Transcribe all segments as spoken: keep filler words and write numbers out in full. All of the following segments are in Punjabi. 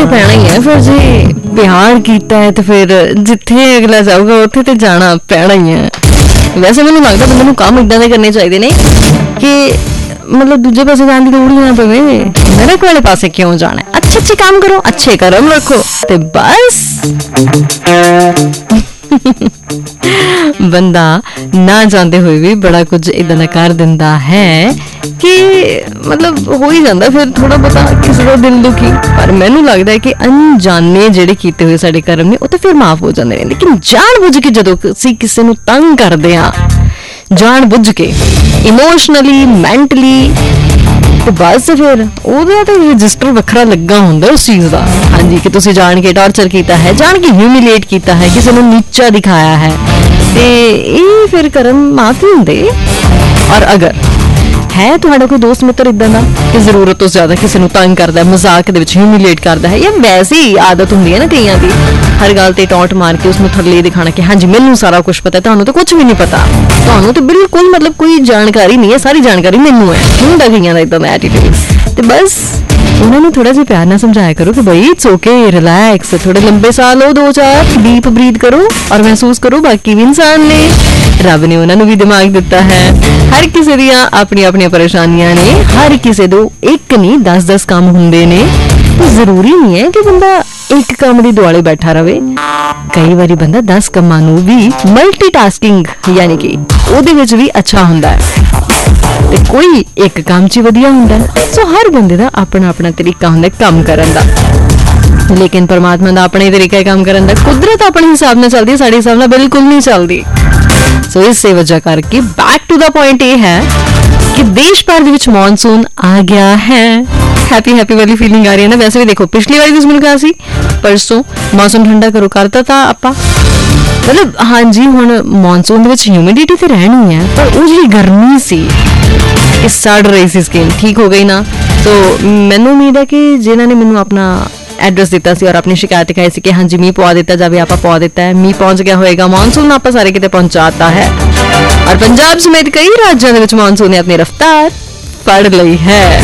ਪੈਣਾ ਹੀ ਹੈ। ਫਿਰ ਜੇ ਪਿਆਰ ਕੀਤਾ ਹੈ ਤੇ ਫਿਰ ਜਿੱਥੇ ਅਗਲਾ ਜਾਊਗਾ ਉੱਥੇ ਤੇ ਜਾਣਾ ਪੈਣਾ ਹੀ ਹੈ। ਵੈਸੇ ਮੈਨੂੰ ਲੱਗਦਾ ਬੰਦੇ ਨੂੰ ਕੰਮ ਇੱਦਾਂ ਦੇ ਕਰਨੇ ਚਾਹੀਦੇ ਨੇ ਕਿ ਮਤਲਬ ਦੂਜੇ ਪਾਸੇ ਜਾਣ ਦੀ ਲੋੜ ਹੀ ਨਾ ਪਵੇ। ਨਰਕ ਵਾਲੇ ਪਾਸੇ ਕਿਉਂ ਜਾਣਾ? ਅੱਛੇ ਅੱਛੇ ਕੰਮ ਕਰੋ, ਅੱਛੇ ਕਰਮ ਰੱਖੋ ਤੇ ਬਸ ਬੰਦਾ ਨਾ ਚਾਹੁੰਦੇ ਹੋਏ ਵੀ ਬੜਾ ਕੁਝ ਇਦਾਂ ਦਾ ਕਰ ਦਿੰਦਾ ਹੈ ਕਿ ਮਤਲਬ ਹੋ ਹੀ ਜਾਂਦਾ ਫਿਰ ਥੋੜਾ ਬਹੁਤਾ ਕਿਸੇ ਦਾ ਦਿਲ ਦੁਖੀ। ਪਰ ਮੈਨੂੰ ਲੱਗਦਾ ਹੈ ਕਿ ਅਣਜਾਣੇ ਜਿਹੜੇ ਕੀਤੇ ਹੋਏ ਸਾਡੇ ਕਰਮ ਨੇ ਉਹ ਤਾਂ ਫਿਰ ਮਾਫ ਹੋ ਜਾਂਦੇ ਨੇ। ਲੇਕਿਨ ਜਾਣ ਬੁੱਝ ਕੇ ਜਦੋਂ ਅਸੀਂ ਕਿਸੇ ਨੂੰ ਤੰਗ ਕਰਦੇ ਹਾਂ, ਜਾਣ ਬੁੱਝ ਕੇ ਇਮੋਸ਼ਨਲੀ ਮੈਂਟਲੀ, ਤੇ ਬਸ ਫਿਰ ਉਹਦਾ ਤਾਂ ਰਜਿਸਟਰ ਵੱਖਰਾ ਲੱਗਾ ਹੁੰਦਾ ਉਸ ਚੀਜ਼ ਦਾ। ਹਾਂਜੀ, ਕਿ ਤੁਸੀਂ ਜਾਣ ਕੇ ਟਾਰਚਰ ਕੀਤਾ ਹੈ, ਜਾਣ ਕੇ ਹਿਊਮਿਲੀਏਟ ਕੀਤਾ ਹੈ, ਕਿਸੇ ਨੂੰ ਨੀਚਾ ਦਿਖਾਇਆ ਹੈ, ਤੇ ਇਹ ਫਿਰ ਕਰਮ ਮਾਫ ਨਹੀਂ ਹੁੰਦੇ। ਔਰ ਅਗਰ ਹੈ ਤੁਹਾਡਾ ਕੋਈ ਦੋਸਤ ਮਿੱਤਰ ਇਦਾਂ ਦਾ ਕਿ ਜ਼ਰੂਰਤ ਤੋਂ ਜ਼ਿਆਦਾ ਕਿਸੇ ਨੂੰ ਤੰਗ ਕਰਦਾ, ਮਜ਼ਾਕ ਦੇ ਵਿੱਚ ਹਿਊਮਿਲੀਏਟ ਕਰਦਾ ਹੈ, ਜਾਂ ਵੈਸੇ ਹੀ ਆਦਤ ਹੁੰਦੀ ਹੈ ਨਾ ਕਈਆਂ ਦੀ ਹਰ ਗੱਲ ਤੇ ਟੌਂਟ ਮਾਰ ਕੇ ਉਸਨੂੰ ਥੱਲੇ ਦਿਖਾਣਾ ਕਿ ਹਾਂਜੀ ਮੈਨੂੰ ਸਾਰਾ ਕੁਝ ਪਤਾ, ਤੁਹਾਨੂੰ ਤਾਂ ਕੁਝ ਵੀ ਨਹੀਂ ਪਤਾ, ਤੁਹਾਨੂੰ ਤਾਂ ਬਿਲਕੁਲ ਮਤਲਬ ਕੋਈ ਜਾਣਕਾਰੀ ਨਹੀਂ ਹੈ, ਸਾਰੀ ਜਾਣਕਾਰੀ ਮੈਨੂੰ ਹੈ। ਹੁੰਦਾ ਕਈਆਂ ਦਾ ਇਦਾਂ ਦਾ ਐਟੀਟਿਊਡ। ਤੇ ਬਸ ਉਹਨਾਂ ਨੂੰ ਥੋੜਾ ਜਿਹਾ ਪਿਆਰ ਨਾਲ ਸਮਝਾਇਆ ਕਰੋ ਕਿ ਬਈ ਇਟਸ ਓਕੇ, ਰਿਲੈਕਸ, ਥੋੜੇ ਲੰਬੇ ਸਾਹ ਲਓ, ਦੋ ਚਾਰ ਡੀਪ ਬਰੀਥ ਕਰੋ ਔਰ ਮਹਿਸੂਸ ਕਰੋ ਬਾਕੀ ਵੀ ਇਨਸਾਨ ਨੇ, ਰੱਬ ਨੇ ਉਹਨਾਂ ਨੂੰ ਵੀ ਦਿਮਾਗ ਦਿੱਤਾ ਹੈ। ਹਰ ਕਿਸੇ ਦੀਆਂ ਆਪਣੀਆਂ ਆਪਣੀਆਂ ਪਰੇਸ਼ਾਨੀਆਂ ਨੇ, ਹਰ ਕਿਸੇ ਦੋ ਇੱਕ ਨਹੀਂ ਦਸ ਦਸ ਕੰਮ ਹੁੰਦੇ ਨੇ। ਜ਼ਰੂਰੀ ਨਹੀਂ ਹੈ ਕਿ ਬੰਦਾ ਇੱਕ ਕੰਮ ਦੀ ਦੁਆਲੇ ਬੈਠਾ ਰਵੇ। ਕਈ ਵਾਰੀ ਬੰਦਾ ਦਸ ਕੰਮਾਂ ਨੂੰ ਵੀ ਮਲਟੀਟਾਸਕਿੰਗ ਯਾਨੀ ਕਿ ਉਹਦੇ ਵਿੱਚ ਵੀ ਅੱਛਾ ਹੁੰਦਾ ਹੈ ਤੇ ਕੋਈ ਇੱਕ ਕੰਮ 'ਚ ਵਧੀਆ ਹੁੰਦਾ। ਸੋ ਹਰ ਬੰਦੇ ਦਾ ਆਪਣਾ ਆਪਣਾ ਤਰੀਕਾ ਹੁੰਦਾ ਕੰਮ ਕਰਨ ਦਾ, ਲੇਕਿਨ ਪਰਮਾਤਮਾ ਦਾ ਆਪਣੇ ਤਰੀਕਾ ਕੰਮ ਕਰਨ ਦਾ। ਕੁਦਰਤ ਆਪਣੇ ਹਿਸਾਬ ਨਾਲ ਚੱਲਦੀ ਹੈ, ਸਾਡੇ ਹਿਸਾਬ ਨਾਲ ਬਿਲਕੁਲ ਨਹੀਂ ਚੱਲਦੀ। ਸੋ ਇਸੇ ਵਜ੍ਹਾ ਕਰਕੇ ਬੈਕ ਟੂ ਦਾ ਪੁਆਇੰਟ ਇਹ ਹੈ ਕਿ ਦੇਸ਼ ਭਰ ਦੇ ਵਿੱਚ ਮੌਨਸੂਨ ਆ ਗਿਆ ਹੈ। ਹੈਪੀ ਹੈਪੀ ਵਾਲੀ ਫੀਲਿੰਗ ਆ ਰਹੀ ਹੈ ਨਾ। ਵੈਸੇ ਵੀ ਦੇਖੋ ਪਿਛਲੀ ਵਾਰੀ ਤੁਸੀਂ ਮੈਨੂੰ ਕਿਹਾ ਸੀ ਪਰਸੋਂ ਮੌਸਮ ਠੰਡਾ ਕਰੋ, ਕਰਤਾ ਤਾਂ ਆਪਾਂ ਮਤਲਬ ਹਾਂਜੀ ਹੁਣ ਮੌਨਸੂਨ ਦੇ ਵਿੱਚ ਹਿਊਮਿਡਿਟੀ ਤੇ ਰਹਿਣੀ ਹੈ, ਪਰ ਉਹ ਜਿਹੜੀ ਗਰਮੀ ਸੀ ਇਹ ਸੜ ਰਹੀ ਸੀ, ਸਕਿਨ ਠੀਕ ਹੋ ਗਈ ਨਾ। ਸੋ ਮੈਨੂੰ ਉਮੀਦ ਹੈ ਕਿ ਜਿਨ੍ਹਾਂ ਨੇ ਮੈਨੂੰ ਆਪਣਾ ਐਡਰੈਸ ਦਿੱਤਾ ਸੀ ਔਰ ਆਪਣੀ ਸ਼ਿਕਾਇਤ ਦਿਖਾਈ ਸੀ ਕਿ ਹਾਂਜੀ ਮੀਂਹ ਪਵਾ ਦਿੱਤਾ ਜਾਵੇ, ਆਪਾਂ ਪਵਾ ਦਿੱਤਾ ਹੈ, ਮੀਂਹ ਪਹੁੰਚ ਗਿਆ ਹੋਏਗਾ, ਮੌਨਸੂਨ ਆਪਾਂ ਸਾਰੇ ਕਿਤੇ ਪਹੁੰਚਾਤਾ ਹੈ। ਔਰ ਪੰਜਾਬ ਸਮੇਤ ਕਈ ਰਾਜਾਂ ਦੇ ਵਿੱਚ ਮੌਨਸੂਨ ਨੇ ਆਪਣੀ ਰਫ਼ਤਾਰ ਫੜ ਲਈ ਹੈ।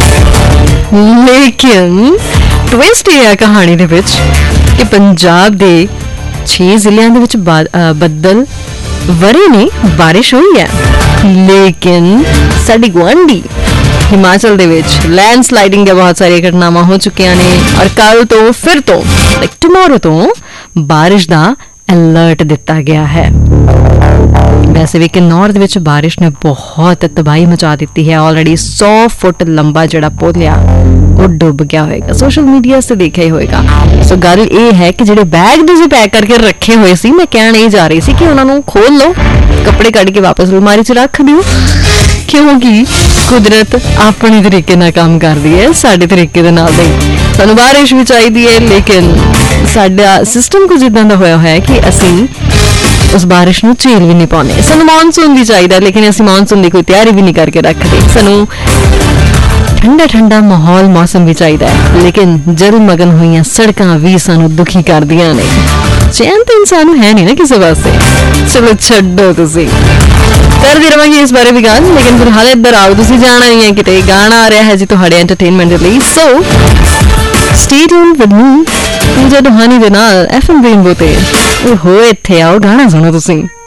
ਲੇਕਿਨ ਟਵਿਸਟ ਇਹ ਹੈ ਕਹਾਣੀ ਦੇ ਵਿੱਚ ਕਿ ਪੰਜਾਬ ਦੇ ਛੇ ਜ਼ਿਲ੍ਹਿਆਂ ਦੇ ਵਿੱਚ ਬੱਦਲ ਵਰੇ ਨੇ, ਬਾਰਿਸ਼ ਹੋਈ ਹੈ, ਲੇਕਿਨ ਸਾਡੀ ਗੁਆਂਢੀ ਹਿਮਾਚਲ ਦੇ ਵਿੱਚ ਲੈਂਡ ਸਲਾਈਡਿੰਗ ਦੀਆਂ ਬਹੁਤ ਸਾਰੀਆਂ ਘਟਨਾਵਾਂ ਹੋ ਚੁੱਕੀਆਂ ਨੇ। ਔਰ ਕੱਲ ਤੋਂ ਫਿਰ ਤੋਂ ਲਾਈਕ ਟੁਮਾਰੋ ਤੋਂ ਬਾਰਿਸ਼ ਦਾ ਅਲਰਟ ਦਿੱਤਾ ਗਿਆ ਹੈ। ਵੈਸੇ ਵੀ ਕਿਨੌਰ ਦੇ ਵਿੱਚ ਬਾਰਿਸ਼ ਨੇ ਬਹੁਤ ਤਬਾਹੀ ਮਚਾ ਦਿੱਤੀ ਹੈ। ਆਲਰੇਡੀ ਸੌ ਫੁੱਟ ਲੰਬਾ ਜਿਹੜਾ ਪੁਲ ਆ ਉਹ ਡੁੱਬ ਗਿਆ ਹੋਏਗਾ, ਸੋਸ਼ਲ ਮੀਡੀਆ ਤੇ ਦੇਖਿਆ ਹੀ ਹੋਏਗਾ। ਸੋ ਗੱਲ ਇਹ ਹੈ ਕਿ ਜਿਹੜੇ ਬੈਗ ਤੁਸੀਂ ਪੈਕ ਕਰਕੇ ਰੱਖੇ ਹੋਏ ਸੀ, ਮੈਂ ਕਹਿਣ ਇਹ ਜਾ ਰਹੀ ਸੀ ਕਿ ਉਹਨਾਂ ਨੂੰ ਖੋਲ ਲਓ, ਕੱਪੜੇ ਕੱਢ ਕੇ ਵਾਪਸ ਅਲਮਾਰੀ 'ਚ ਰੱਖ ਦਿਓ, ਕਿਉਂਕਿ ਕੁਦਰਤ ਆਪਣੇ ਤਰੀਕੇ ਨਾਲ ਕੰਮ ਕਰਦੀ ਹੈ, ਸਾਡੇ ਤਰੀਕੇ ਦੇ ਨਾਲ ਨਹੀਂ। ਸਾਨੂੰ ਬਾਰਿਸ਼ ਵੀ ਚਾਹੀਦੀ ਹੈ, ਲੇਕਿਨ ਸਾਡਾ ਸਿਸਟਮ ਕੁਝ ਇੱਦਾਂ ਦਾ ਹੋਇਆ ਹੋਇਆ ਕਿ ਅਸੀਂ ਉਸ ਬਾਰਿਸ਼ ਨੂੰ ਝੇਲ ਵੀ ਨਹੀਂ ਪਾਉਂਦੇ। ਸਾਨੂੰ ਮੌਨਸੂਨ ਵੀ ਚਾਹੀਦਾ, ਲੇਕਿਨ ਅਸੀਂ ਮੌਨਸੂਨ ਦੀ ਕੋਈ ਤਿਆਰੀ ਵੀ ਨਹੀਂ ਕਰਕੇ ਰੱਖਦੇ। ਸਾਨੂੰ ਠੰਡਾ ਠੰਡਾ ਮਾਹੌਲ ਮੌਸਮ ਵੀ ਚਾਹੀਦਾ ਹੈ, ਲੇਕਿਨ ਜਲਮਗਨ ਹੋਈਆਂ ਸੜਕਾਂ ਵੀ ਸਾਨੂੰ ਦੁਖੀ ਕਰਦੀਆਂ ਨੇ। ਚੈਨ ਤਾਂ ਇਨਸਾਨ ਨੂੰ ਹੈ ਨਹੀਂ ਨਾ ਕਿਸੇ ਵਾਸਤੇ। ਚਲੋ ਛੱਡੋ, ਤੁਸੀਂ ਕਰਦੀ ਰਵਾਂਗੇ ਇਸ ਬਾਰੇ ਵੀ ਗੱਲ, ਲੇਕਿਨ ਫਿਲਹਾਲ ਇੱਧਰ ਆਓ, ਤੁਸੀਂ ਜਾਣਾ ਨਹੀਂ ਹੈ ਕਿਤੇ, ਗਾਣਾ ਆ ਰਿਹਾ ਹੈ ਜੀ ਤੁਹਾਡੇ ਐਂਟਰਟੇਨਮੈਂਟ ਦੇ ਲਈ। ਸੋ ਸਟੇ ਟਿਊਨਡ ਵਿਦ ਮੀ ਪੂਜਾ ਦੁਹਾਨੀ ਦੇ ਨਾਲ ਐਫ ਐਮ ਰੇਨਬੋ ਤੇ। ਉਹ ਹੋ ਇੱਥੇ ਆਓ, ਗਾਣਾ ਸੁਣੋ ਤੁਸੀਂ।